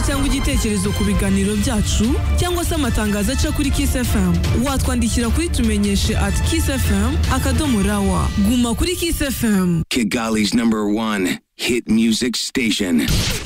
cyangwa igitekerezo ku biganiro byacu cyangwa se amatangazo aca kuri Kiss FM, watwandikira kuri tumenyeshe@kissfm.rawa. Guma kuri Kiss FM, Kigali's #1 hit music station.